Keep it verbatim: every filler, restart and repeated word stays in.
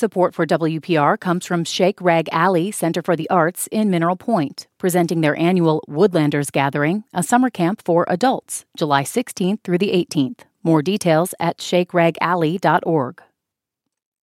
Support for W P R comes from Shake Rag Alley Center for the Arts in Mineral Point, presenting their annual Woodlanders Gathering, a summer camp for adults, July sixteenth through the eighteenth. More details at shake rag alley dot org.